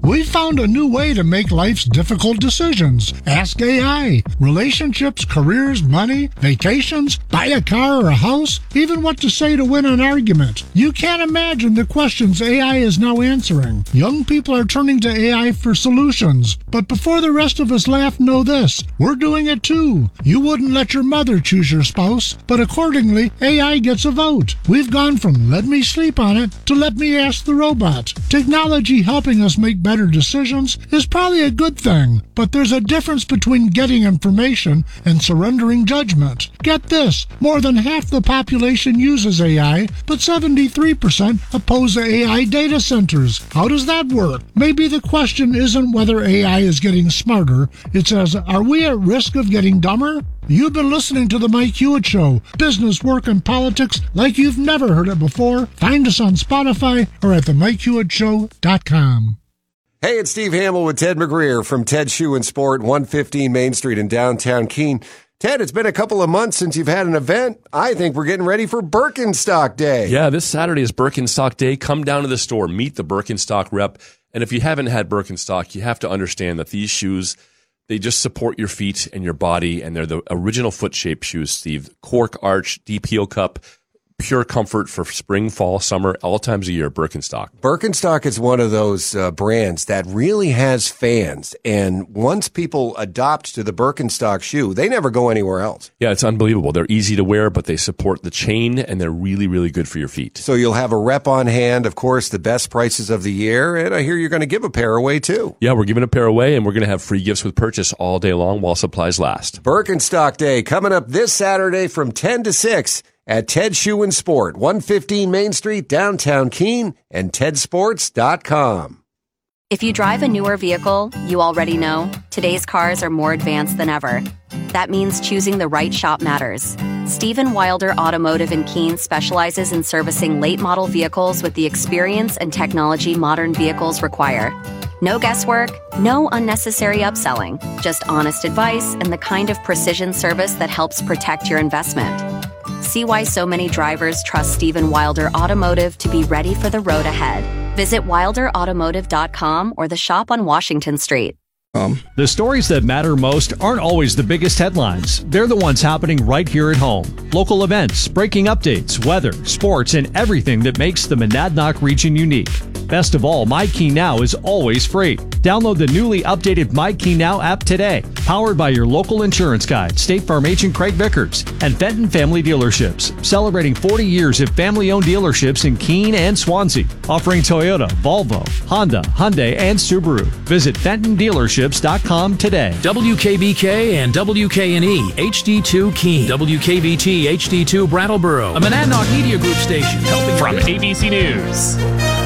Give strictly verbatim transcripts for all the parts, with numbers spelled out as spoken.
We found a new way to make life's difficult decisions. Ask A I. Relationships, careers, money, vacations, buy a car or a house, even what to say to win an argument. You can't imagine the questions A I is now answering. Young people are turning to A I for solutions. But before the rest of us laugh, know this. We're doing it too. You wouldn't let your mother choose your spouse, but accordingly, A I gets a vote. We've gone from let me sleep on it to let me ask the robot. Technology helping us make better decisions is probably a good thing, but there's a difference between getting information and surrendering judgment. Get this, more than half the population uses A I, but seventy-three percent oppose A I data centers. How does that work? Maybe the question isn't whether A I is getting smarter, it's as, are we at risk of getting dumber? You've been listening to The Mike Hewitt Show, business, work, and politics like you've never heard it before. Find us on Spotify or at the mike hewitt show dot com. Hey, it's Steve Hamill with Ted McGreer from Ted Shoe and Sport, one fifteen Main Street in downtown Keene. Ted, it's been a couple of months since you've had an event. I think we're getting ready for Birkenstock Day. Yeah, this Saturday is Birkenstock Day. Come down to the store, meet the Birkenstock rep. And if you haven't had Birkenstock, you have to understand that these shoes, they just support your feet and your body, and they're the original foot-shaped shoes, Steve. Cork arch, deep heel cup, pure comfort for spring, fall, summer, all times a year, Birkenstock. Birkenstock is one of those uh, brands that really has fans, and once people adopt to the Birkenstock shoe, they never go anywhere else. Yeah, it's unbelievable. They're easy to wear, but they support the chain, and they're really, really good for your feet. So you'll have a rep on hand, of course, the best prices of the year, and I hear you're going to give a pair away, too. Yeah, we're giving a pair away, and we're going to have free gifts with purchase all day long while supplies last. Birkenstock Day coming up this Saturday from ten to six. At Ted Shoe and Sport, one fifteen Main Street, downtown Keene, and ted sports dot com. If you drive a newer vehicle, you already know today's cars are more advanced than ever. That means choosing the right shop matters. Stephen Wilder Automotive in Keene specializes in servicing late-model vehicles with the experience and technology modern vehicles require. No guesswork, no unnecessary upselling, just honest advice and the kind of precision service that helps protect your investment. See why so many drivers trust Stephen Wilder Automotive to be ready for the road ahead. Visit wilder automotive dot com or the shop on Washington Street. Um, the stories that matter most aren't always the biggest headlines. They're the ones happening right here at home. Local events, breaking updates, weather, sports, and everything that makes the Monadnock region unique. Best of all, MyKey Now is always free. Download the newly updated MyKey Now app today. Powered by your local insurance guide, State Farm agent Craig Vickers, and Fenton Family Dealerships. Celebrating forty years of family-owned dealerships in Keene and Swansea. Offering Toyota, Volvo, Honda, Hyundai, and Subaru. Visit Fenton Dealerships dot com today. W K B K and W K N E H D two Keene. W K B T H D two Brattleboro. A Monadnock Media Group station helping from A B C News.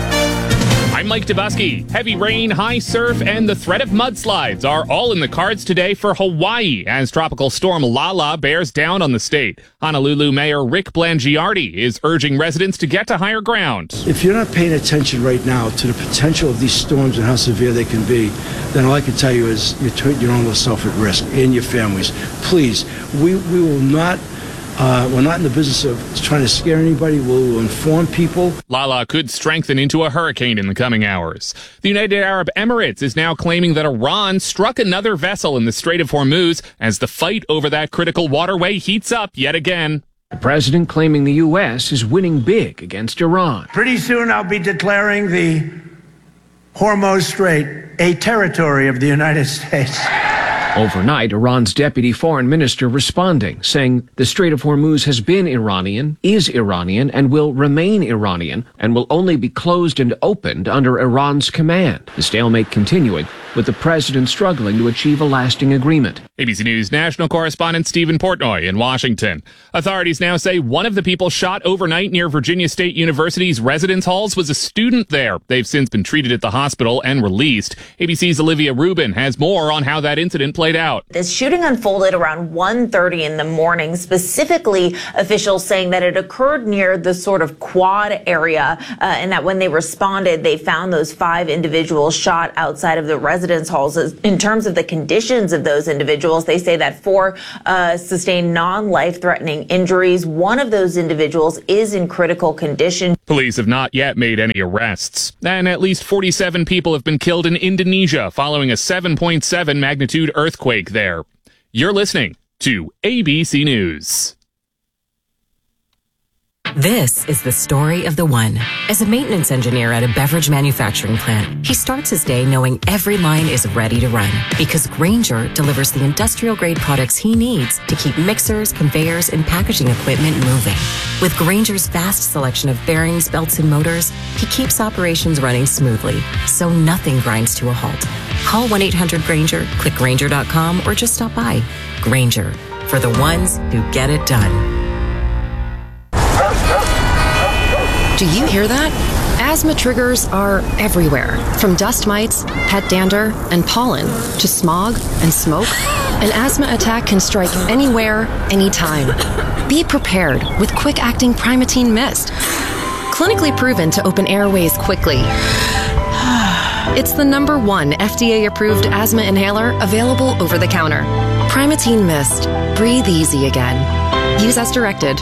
I'm Mike Dubusky. Heavy rain, high surf, and the threat of mudslides are all in the cards today for Hawaii as tropical storm Lala bears down on the state. Honolulu Mayor Rick Blangiardi is urging residents to get to higher ground. If you're not paying attention right now to the potential of these storms and how severe they can be, then all I can tell you is you put your own yourself at risk and your families. Please, we, we will not Uh, we're not in the business of trying to scare anybody. We'll inform people. Lala could strengthen into a hurricane in the coming hours. The United Arab Emirates is now claiming that Iran struck another vessel in the Strait of Hormuz as the fight over that critical waterway heats up yet again. The president claiming the U S is winning big against Iran. Pretty soon I'll be declaring the Hormuz Strait a territory of the United States. Overnight, Iran's deputy foreign minister responding, saying the Strait of Hormuz has been Iranian, is Iranian, and will remain Iranian, and will only be closed and opened under Iran's command. The stalemate continuing, with the president struggling to achieve a lasting agreement. A B C News national correspondent Stephen Portnoy in Washington. Authorities now say one of the people shot overnight near Virginia State University's residence halls was a student there. They've since been treated at the hospital and released. A B C's Olivia Rubin has more on how that incident played out. This shooting unfolded around one thirty in the morning, specifically officials saying that it occurred near the sort of quad area uh, and that when they responded, they found those five individuals shot outside of the residence. residence halls. In terms of the conditions of those individuals, they say that four uh, sustained non-life-threatening injuries. One of those individuals is in critical condition. Police have not yet made any arrests. And at least forty-seven people have been killed in Indonesia following a seven point seven magnitude earthquake there. You're listening to A B C News. This is the story of the one. As a maintenance engineer at a beverage manufacturing plant, he starts his day knowing every line is ready to run because Grainger delivers the industrial-grade products he needs to keep mixers, conveyors, and packaging equipment moving. With Grainger's vast selection of bearings, belts, and motors, he keeps operations running smoothly, so nothing grinds to a halt. Call one eight hundred Grainger, click Grainger dot com, or just stop by. Grainger, for the ones who get it done. Do you hear that? Asthma triggers are everywhere, from dust mites, pet dander, and pollen, to smog and smoke. An asthma attack can strike anywhere, anytime. Be prepared with quick-acting Primatene Mist. Clinically proven to open airways quickly. It's the number one F D A-approved asthma inhaler available over the counter. Primatene Mist. Breathe easy again. Use as directed.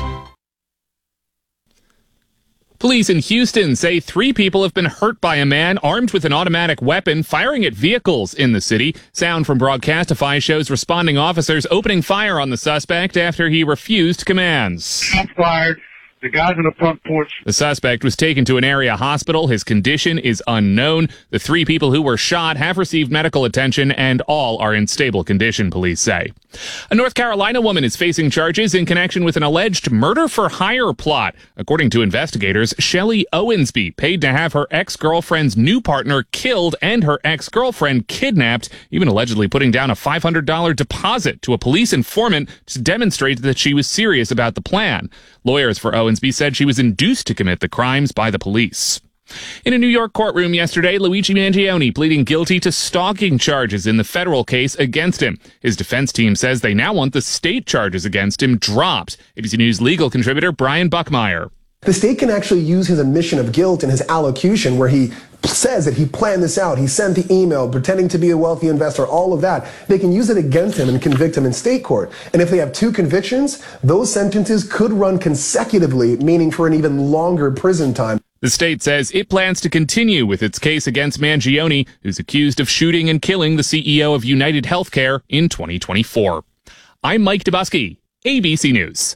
Police in Houston say three people have been hurt by a man armed with an automatic weapon firing at vehicles in the city. Sound from Broadcastify shows responding officers opening fire on the suspect after he refused commands. Shots fired. The guy's in the front porch. The suspect was taken to an area hospital. His condition is unknown. The three people who were shot have received medical attention and all are in stable condition, police say. A North Carolina woman is facing charges in connection with an alleged murder-for-hire plot. According to investigators, Shelley Owensby paid to have her ex-girlfriend's new partner killed and her ex-girlfriend kidnapped, even allegedly putting down a five hundred dollars deposit to a police informant to demonstrate that she was serious about the plan. Lawyers for Owensby said she was induced to commit the crimes by the police. In a New York courtroom yesterday, Luigi Mangione pleading guilty to stalking charges in the federal case against him. His defense team says they now want the state charges against him dropped. A B C News legal contributor Brian Buckmeyer. The state can actually use his admission of guilt in his allocution where he says that he planned this out, he sent the email, pretending to be a wealthy investor, all of that. They can use it against him and convict him in state court. And if they have two convictions, those sentences could run consecutively, meaning for an even longer prison time. The state says it plans to continue with its case against Mangione, who's accused of shooting and killing the C E O of United Healthcare in twenty twenty-four. I'm Mike Dubusky, A B C News.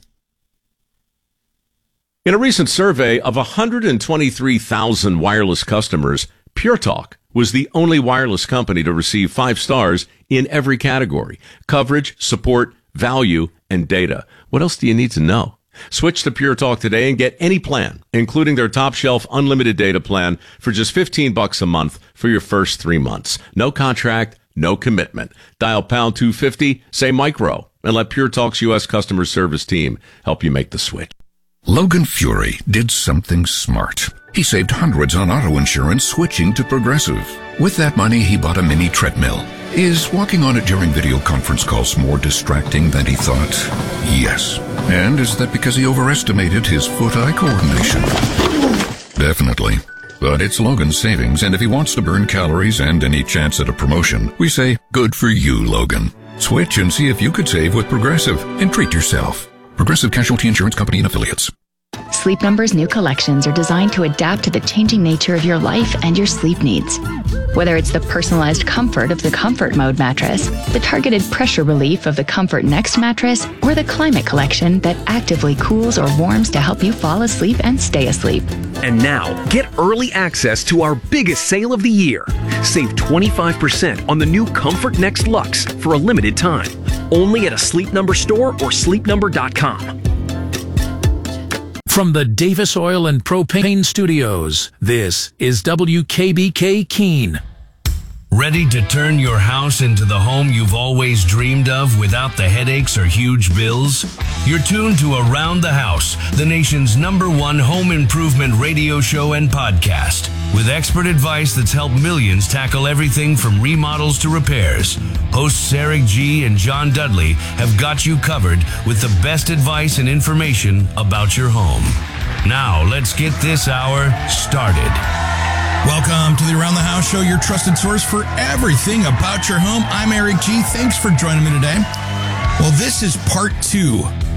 In a recent survey of one hundred twenty-three thousand wireless customers, Pure Talk was the only wireless company to receive five stars in every category: coverage, support, value, and data. What else do you need to know? Switch to Pure Talk today and get any plan, including their top shelf unlimited data plan for just fifteen bucks a month for your first three months. No contract, no commitment. Dial pound two fifty, say micro, and let Pure Talk's U S customer service team help you make the switch. Logan Fury did something smart. He saved hundreds on auto insurance switching to Progressive. With that money, he bought a mini treadmill. Is walking on it during video conference calls more distracting than he thought? Yes. And is that because he overestimated his foot-eye coordination? Definitely. But it's Logan's savings, and if he wants to burn calories and any chance at a promotion, we say, good for you, Logan. Switch and see if you could save with Progressive and treat yourself. Progressive Casualty Insurance Company and Affiliates. Sleep Number's new collections are designed to adapt to the changing nature of your life and your sleep needs. Whether it's the personalized comfort of the Comfort Mode mattress, the targeted pressure relief of the Comfort Next mattress, or the Climate Collection that actively cools or warms to help you fall asleep and stay asleep. And now, get early access to our biggest sale of the year. Save twenty-five percent on the new Comfort Next Luxe for a limited time. Only at a Sleep Number store or sleep number dot com. From the Davis Oil and Propane Studios, this is W K B K Keene. Ready to turn your house into the home you've always dreamed of without the headaches or huge bills? You're tuned to Around the House, the nation's number one home improvement radio show and podcast, with expert advice that's helped millions tackle everything from remodels to repairs. Hosts Eric G. and John Dudley have got you covered with the best advice and information about your home. Now, let's get this hour started. Welcome to the Around the House Show, your trusted source for everything about your home. I'm Eric G. Thanks for joining me today. Well, this is part two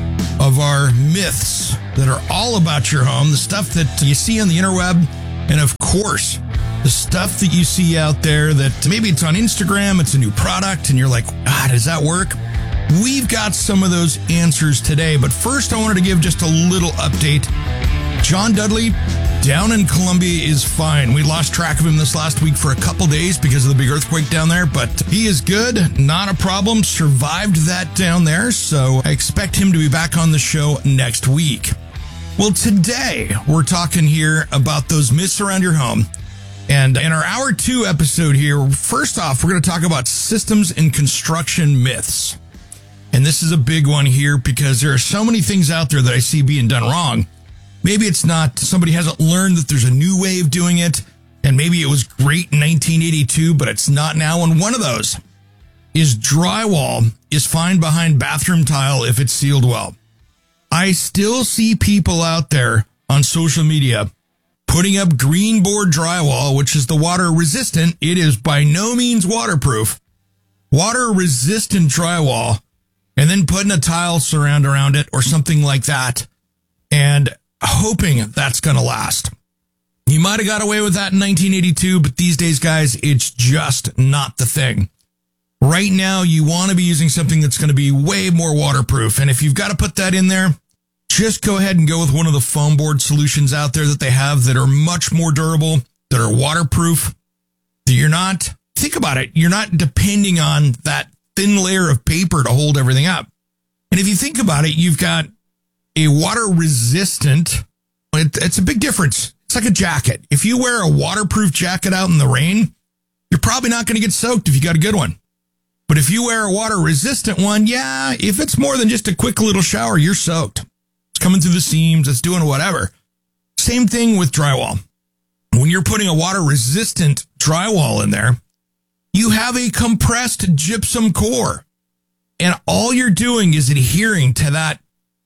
of our myths that are all about your home, the stuff that you see on the interweb, and of course, the stuff that you see out there that maybe it's on Instagram, it's a new product, and you're like, ah, does that work? We've got some of those answers today, but first I wanted to give just a little update. John Dudley down in Colombia is fine. We lost track of him this last week for a couple days because of the big earthquake down there, but he is good, not a problem, survived that down there, so I expect him to be back on the show next week. Well, today we're talking here about those myths around your home, and in our hour two episode here, first off, we're going to talk about systems and construction myths. And this is a big one here because there are so many things out there that I see being done wrong. Maybe it's not, somebody hasn't learned that there's a new way of doing it, and maybe it was great in nineteen eighty-two, but it's not now. And one of those is drywall is fine behind bathroom tile if it's sealed well. I still see people out there on social media putting up green board drywall, which is the water resistant. It is by no means waterproof. Water resistant drywall, and then putting a tile surround around it or something like that, and hoping that's going to last. You might have got away with that in nineteen eighty-two, but these days, guys, it's just not the thing. Right now, you want to be using something that's going to be way more waterproof, and if you've got to put that in there, just go ahead and go with one of the foam board solutions out there that they have that are much more durable, that are waterproof, that you're not, think about it, you're not depending on that thin layer of paper to hold everything up. And if you think about it, you've got a water resistant, it, it's a big difference. It's like a jacket. If you wear a waterproof jacket out in the rain, you're probably not going to get soaked if you got a good one. But if you wear a water resistant one, yeah, if it's more than just a quick little shower, you're soaked. It's coming through the seams, it's doing whatever. Same thing with drywall. When you're putting a water resistant drywall in there, you have a compressed gypsum core. And all you're doing is adhering to that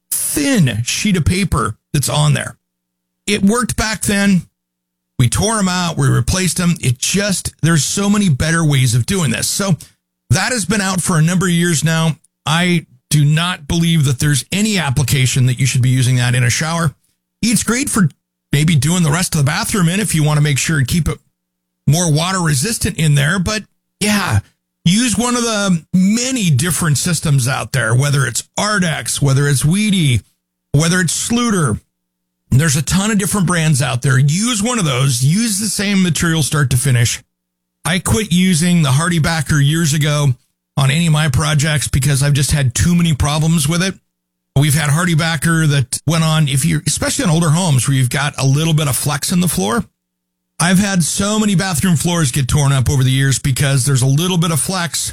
thin sheet of paper that's on there. It worked back then. We tore them out. We replaced them. It just, there's so many better ways of doing this. So that has been out for a number of years now. I do not believe that there's any application that you should be using that in a shower. It's great for maybe doing the rest of the bathroom in if you want to make sure and keep it more water resistant in there. But yeah, use one of the many different systems out there, whether it's Ardex, whether it's Weedy, whether it's Sluter. There's a ton of different brands out there. Use one of those. Use the same material start to finish. I quit using the HardieBacker years ago on any of my projects because I've just had too many problems with it. We've had HardieBacker that went on, if you're, especially on older homes where you've got a little bit of flex in the floor. I've had so many bathroom floors get torn up over the years because there's a little bit of flex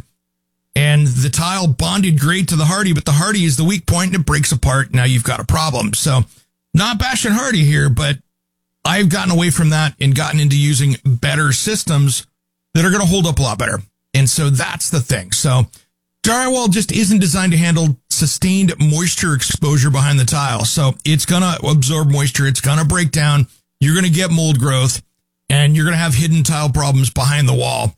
and the tile bonded great to the Hardie, but the Hardie is the weak point and it breaks apart. Now you've got a problem. So not bashing Hardie here, but I've gotten away from that and gotten into using better systems that are going to hold up a lot better. And so that's the thing. So drywall just isn't designed to handle sustained moisture exposure behind the tile. So it's going to absorb moisture. It's going to break down. You're going to get mold growth. And you're going to have hidden tile problems behind the wall.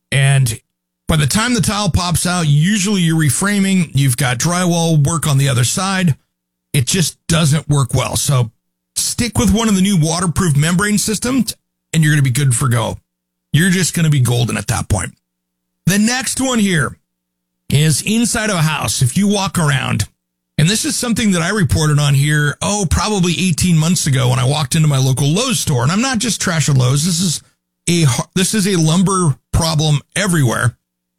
And by the time the tile pops out, usually you're reframing. You've got drywall work on the other side. It just doesn't work well. So stick with one of the new waterproof membrane systems, and you're going to be good for go. You're just going to be golden at that point. The next one here is inside of a house. If you walk around, and this is something that I reported on here, oh, probably eighteen months ago when I walked into my local Lowe's store. And I'm not just trashing Lowe's. This is a, this is a lumber problem everywhere.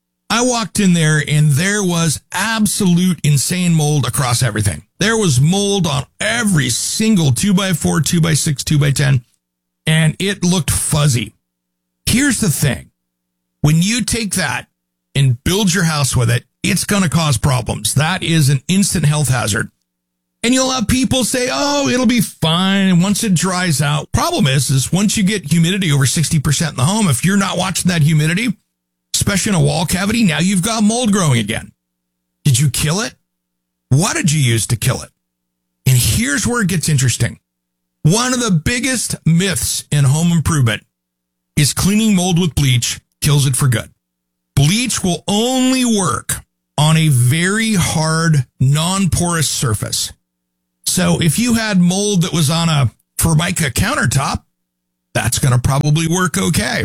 I walked in there and there was absolute insane mold across everything. There was mold on every single two by four, two by six, two by ten, and it looked fuzzy. Here's the thing. When you take that and build your house with it, it's going to cause problems. That is an instant health hazard. And you'll have people say, oh, it'll be fine once it dries out. Problem is, is once you get humidity over sixty percent in the home, if you're not watching that humidity, especially in a wall cavity, now you've got mold growing again. Did you kill it? What did you use to kill it? And here's where it gets interesting. One of the biggest myths in home improvement is cleaning mold with bleach kills it for good. Bleach will only work on a very hard, non-porous surface. So if you had mold that was on a Formica countertop, that's going to probably work okay.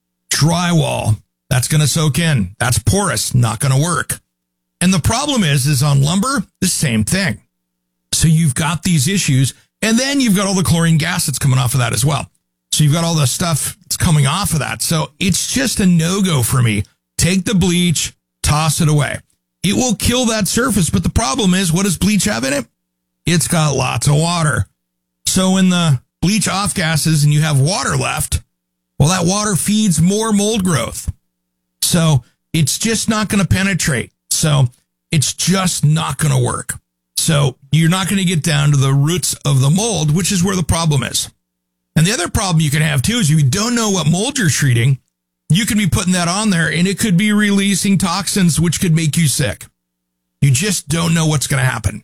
Drywall, that's going to soak in. That's porous, not going to work. And the problem is, is on lumber, the same thing. So you've got these issues, and then you've got all the chlorine gas that's coming off of that as well. So you've got all the stuff that's coming off of that. So it's just a no-go for me. Take the bleach, toss it away. It will kill that surface, but the problem is, what does bleach have in it? It's got lots of water. So when the bleach off gases and you have water left, well, that water feeds more mold growth. So it's just not going to penetrate. So it's just not going to work. So you're not going to get down to the roots of the mold, which is where the problem is. And the other problem you can have, too, is if you don't know what mold you're treating, you could be putting that on there, and it could be releasing toxins, which could make you sick. You just don't know what's going to happen.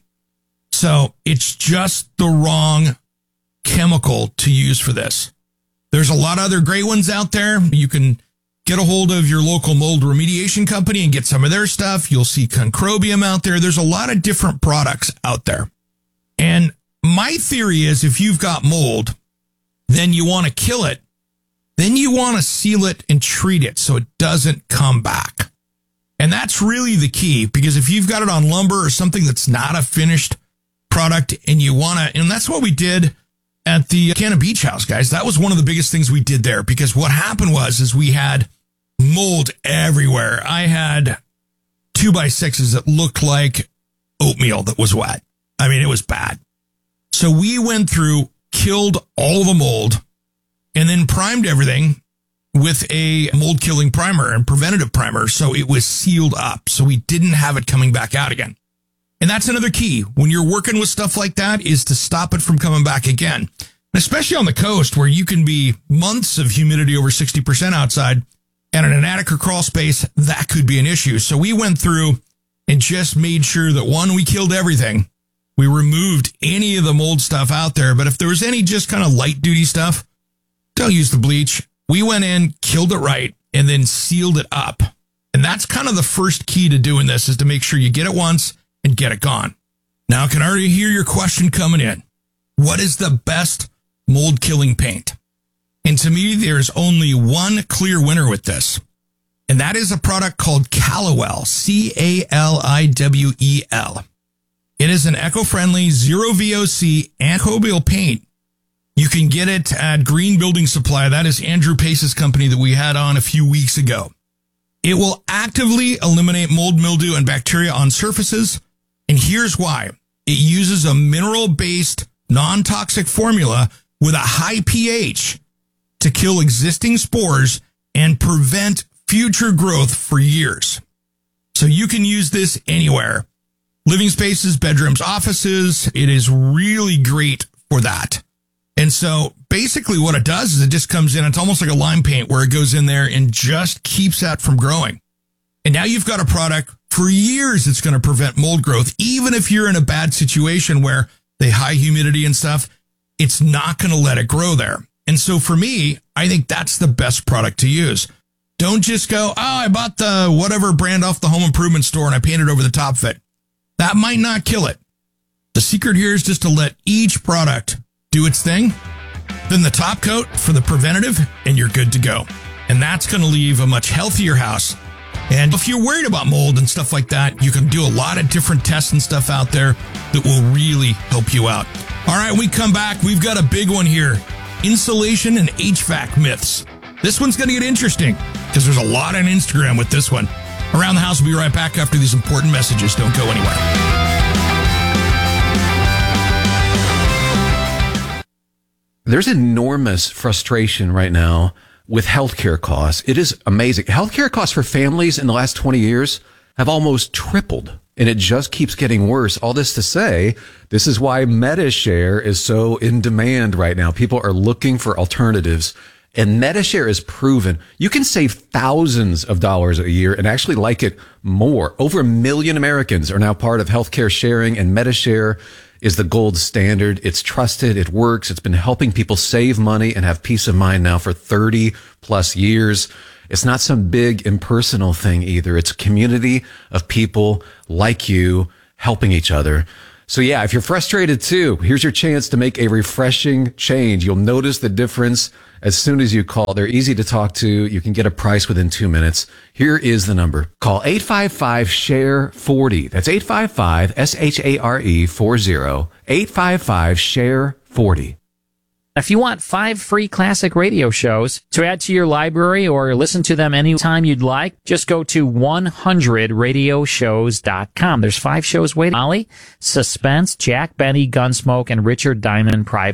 So it's just the wrong chemical to use for this. There's a lot of other great ones out there. You can get a hold of your local mold remediation company and get some of their stuff. You'll see Concrobium out there. There's a lot of different products out there. And my theory is if you've got mold, then you want to kill it. Then you want to seal it and treat it so it doesn't come back. And that's really the key, because if you've got it on lumber or something that's not a finished product and you want to, and that's what we did at the Cannon Beach House, guys. That was one of the biggest things we did there, because what happened was, is we had mold everywhere. I had two by sixes that looked like oatmeal that was wet. I mean, it was bad. So we went through, killed all the mold, and then primed everything with a mold killing primer and preventative primer. So it was sealed up. So we didn't have it coming back out again. And that's another key when you're working with stuff like that, is to stop it from coming back again. And especially on the coast, where you can be months of humidity over sixty percent outside, and in an attic or crawl space, that could be an issue. So we went through and just made sure that, one, we killed everything. We removed any of the mold stuff out there. But if there was any just kind of light duty stuff, don't use the bleach. We went in, killed it right, and then sealed it up. And that's kind of the first key to doing this, is to make sure you get it once and get it gone. Now, I can already hear your question coming in. What is the best mold killing paint? And to me, there's only one clear winner with this. And that is a product called Caliwell, C A L I W E L. It is an eco-friendly, zero V O C antimicrobial paint. You can get it at Green Building Supply. That is Andrew Pace's company that we had on a few weeks ago. It will actively eliminate mold, mildew, and bacteria on surfaces. And here's why. It uses a mineral-based, non-toxic formula with a high pH to kill existing spores and prevent future growth for years. So you can use this anywhere. Living spaces, bedrooms, offices. It is really great for that. And so basically what it does is it just comes in, it's almost like a lime paint where it goes in there and just keeps that from growing. And now you've got a product for years that's going to prevent mold growth. Even if you're in a bad situation where they high humidity and stuff, it's not going to let it grow there. And so for me, I think that's the best product to use. Don't just go, oh, I bought the whatever brand off the home improvement store and I painted over the top of it. That might not kill it. The secret here is just to let each product do its thing, then the top coat for the preventative, and you're good to go. And that's going to leave a much healthier house. And if you're worried about mold and stuff like that, you can do a lot of different tests and stuff out there that will really help you out. All right, when we come back, we've got a big one here. Insulation and H V A C myths. This one's going to get interesting because there's a lot on Instagram with this one. Around the House, we'll be right back after these important messages. Don't go anywhere. There's enormous frustration right now with healthcare costs. It is amazing. Healthcare costs for families in the last twenty years have almost tripled, and it just keeps getting worse. All this to say, this is why MediShare is so in demand right now. People are looking for alternatives, and MediShare is proven you can save thousands of dollars a year and actually like it more. Over a million Americans are now part of healthcare sharing, and MediShare is the gold standard. It's trusted. It works. It's been helping people save money and have peace of mind now for thirty plus years. It's not some big impersonal thing either. It's a community of people like you helping each other. So yeah, if you're frustrated too, here's your chance to make a refreshing change. You'll notice the difference as soon as you call. They're easy to talk to. You can get a price within two minutes. Here is the number. Call eight five five, S H A R E, forty. That's eight five five, S H A R E, forty. eight five five, S H A R E, forty. If you want five free classic radio shows to add to your library or listen to them anytime you'd like, just go to one hundred radio shows dot com. There's five shows waiting. Molly, Suspense, Jack Benny, Gunsmoke, and Richard Diamond Private.